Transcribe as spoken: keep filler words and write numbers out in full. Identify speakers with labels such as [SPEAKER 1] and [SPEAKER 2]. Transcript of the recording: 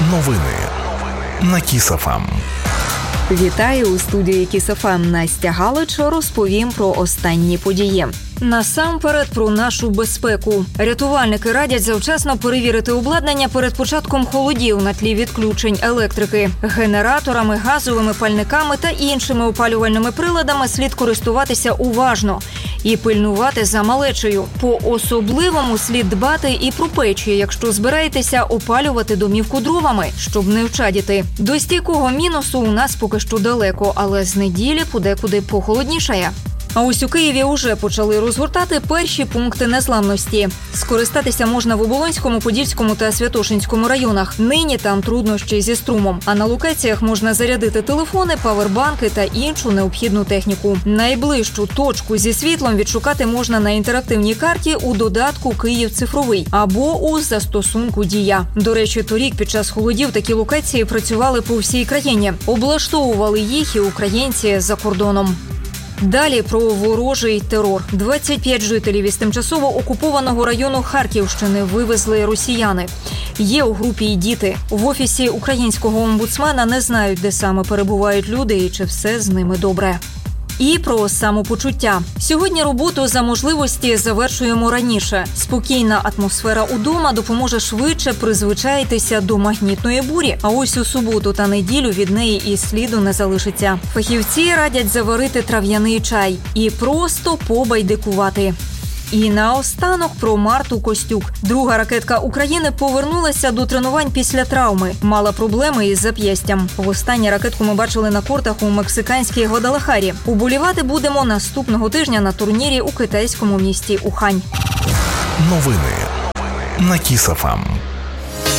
[SPEAKER 1] Новини на Кіс-еф-ем.
[SPEAKER 2] Вітаю у студії Кіс-еф-ем. Настя Галич розповім про останні події. Насамперед про нашу безпеку. Рятувальники радять завчасно перевірити обладнання перед початком холодів на тлі відключень електрики. Генераторами, газовими пальниками та іншими опалювальними приладами слід користуватися уважно і пильнувати за малечею. По-особливому слід дбати і про печі, якщо збираєтеся опалювати домівку дровами, щоб не вчадіти. До стійкого мінусу у нас поки що далеко, але з неділі подекуди похолоднішає. А ось у Києві уже почали розгортати перші пункти незламності. Скористатися можна в Оболонському, Подільському та Святошинському районах. Нині там труднощі зі струмом. А на локаціях можна зарядити телефони, павербанки та іншу необхідну техніку. Найближчу точку зі світлом відшукати можна на інтерактивній карті у додатку «Київ цифровий» або у застосунку «Дія». До речі, торік під час холодів такі локації працювали по всій країні. Облаштовували їх і українці за кордоном. Далі про ворожий терор. двадцять п'ять жителів із тимчасово окупованого району Харківщини вивезли росіяни. Є у групі й діти. В офісі українського омбудсмена не знають, де саме перебувають люди і чи все з ними добре. І про самопочуття. Сьогодні роботу за можливості завершуємо раніше. Спокійна атмосфера удома допоможе швидше призвичаїтися до магнітної бурі. А ось у суботу та неділю від неї і сліду не залишиться. Фахівці радять заварити трав'яний чай і просто побайдикувати. І наостанок про Марту Костюк. Друга ракетка України повернулася до тренувань після травми. Мала проблеми із зап'ястям. Востаннє ракетку ми бачили на кортах у мексиканській Гвадалахарі. Уболівати будемо наступного тижня на турнірі у китайському місті Ухань.
[SPEAKER 1] Новини на Кіс-еф-ем.